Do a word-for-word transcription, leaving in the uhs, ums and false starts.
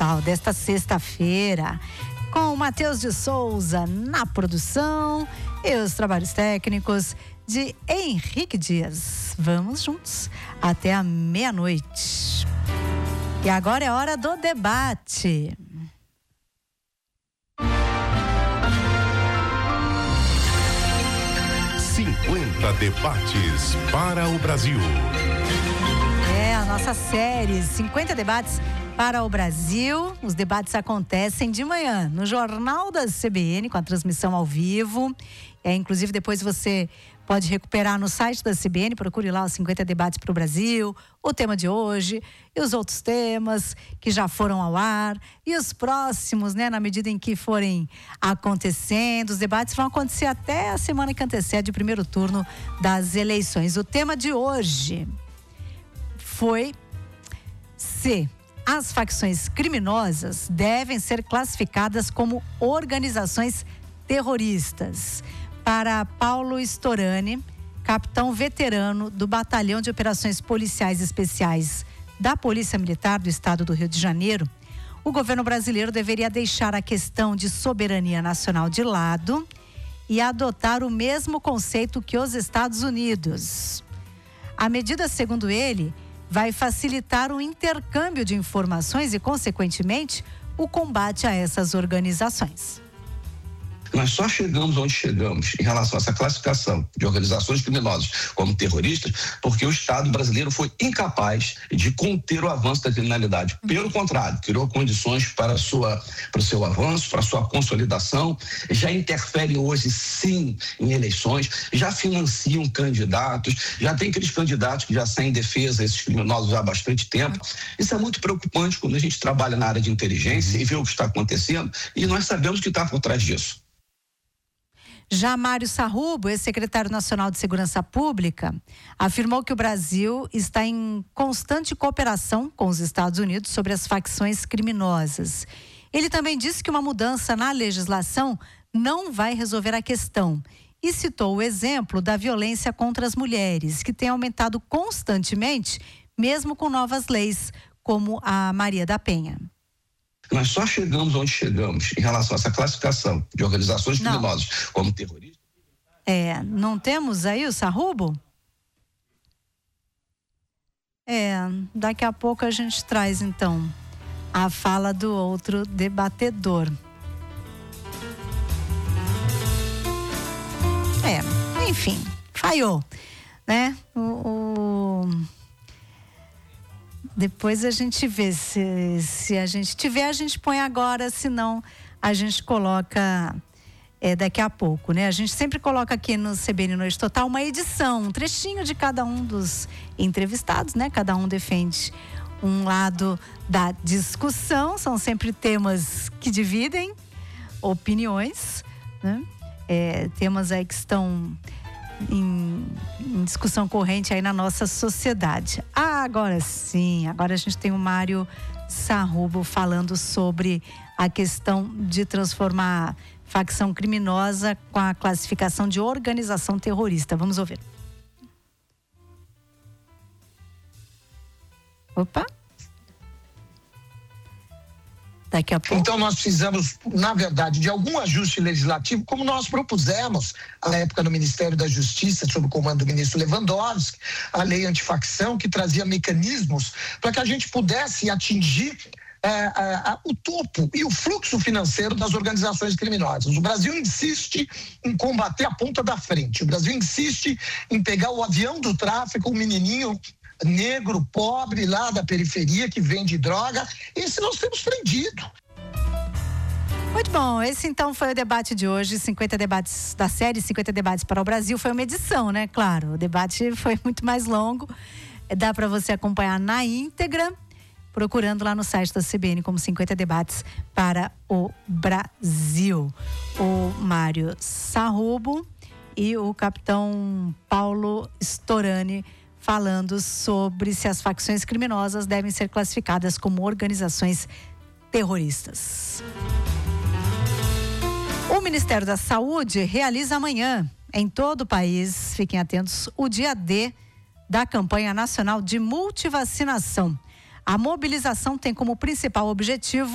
Municipal desta sexta-feira, com o Matheus de Souza na produção e os trabalhos técnicos de Henrique Dias. Vamos juntos até a meia-noite. E agora é hora do debate. cinquenta debates para o Brasil. É a nossa série cinquenta debates para o Brasil. Os debates acontecem de manhã no Jornal da C B N, com a transmissão ao vivo. É, inclusive, depois você pode recuperar no site da C B N, procure lá os cinquenta debates para o Brasil, o tema de hoje e os outros temas que já foram ao ar e os próximos, né, na medida em que forem acontecendo. Os debates vão acontecer até a semana que antecede o primeiro turno das eleições. O tema de hoje foi se as facções criminosas devem ser classificadas como organizações terroristas. Para Paulo Storani, capitão veterano do Batalhão de Operações Policiais Especiais da Polícia Militar do Estado do Rio de Janeiro, o governo brasileiro deveria deixar a questão de soberania nacional de lado e adotar o mesmo conceito que os Estados Unidos. A medida, segundo ele, vai facilitar o intercâmbio de informações e, consequentemente, o combate a essas organizações. Nós só chegamos onde chegamos em relação a essa classificação de organizações criminosas como terroristas porque o Estado brasileiro foi incapaz de conter o avanço da criminalidade. Pelo contrário, criou condições para, sua, para o seu avanço, para a sua consolidação, já interferem hoje sim em eleições, já financiam candidatos, já tem aqueles candidatos que já saem em defesa esses criminosos há bastante tempo. Isso é muito preocupante quando a gente trabalha na área de inteligência e vê o que está acontecendo e nós sabemos o que está por trás disso. Já Mário Sarrubo, ex-secretário nacional de Segurança Pública, afirmou que o Brasil está em constante cooperação com os Estados Unidos sobre as facções criminosas. Ele também disse que uma mudança na legislação não vai resolver a questão e citou o exemplo da violência contra as mulheres, que tem aumentado constantemente, mesmo com novas leis, como a Maria da Penha. Nós só chegamos onde chegamos em relação a essa classificação de organizações não. criminosas como terroristas. É, não temos aí o Sarrubo? É, daqui a pouco a gente traz então a fala do outro debatedor. É, enfim, falhou, né? O... o... Depois a gente vê, se, se a gente tiver, a gente põe agora, senão a gente coloca é, daqui a pouco, né? A gente sempre coloca aqui no C B N Noite Total uma edição, um trechinho de cada um dos entrevistados, né? Cada um defende um lado da discussão, são sempre temas que dividem opiniões, né? É, temas aí que estão Em, em discussão corrente aí na nossa sociedade. Ah, agora sim, agora a gente tem o Mário Sarrubo falando sobre a questão de transformar a facção criminosa com a classificação de organização terrorista. Vamos ouvir. Opa. Daqui a pouco. Então nós precisamos, na verdade, de algum ajuste legislativo, como nós propusemos à época no Ministério da Justiça, sob o comando do ministro Lewandowski, a lei antifacção, que trazia mecanismos para que a gente pudesse atingir é, é, o topo e o fluxo financeiro das organizações criminosas. O Brasil insiste em combater a ponta da frente. O Brasil insiste em pegar o avião do tráfico, o menininho negro, pobre, lá da periferia, que vende droga. Esse nós temos prendido. Muito bom, esse então foi o debate de hoje, cinquenta debates da série, cinquenta debates para o Brasil. Foi uma edição, né? Claro, o debate foi muito mais longo. Dá para você acompanhar na íntegra, procurando lá no site da C B N como cinquenta debates para o Brasil. O Mário Sarrubo e o capitão Paulo Storani falando sobre se as facções criminosas devem ser classificadas como organizações terroristas. O Ministério da Saúde realiza amanhã, em todo o país, fiquem atentos, o dia D da campanha nacional de multivacinação. A mobilização tem como principal objetivo